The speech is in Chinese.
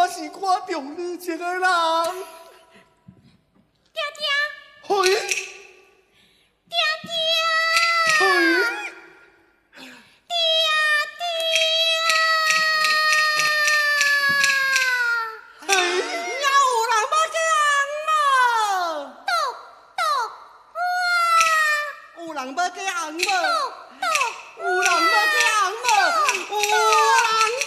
我是看中你这个人。 爹爹， 嘿， 爹爹， 嘿， 爹爹， 嘿， 哪有人要这样嘛？ 豆豆花， 有人要这样无？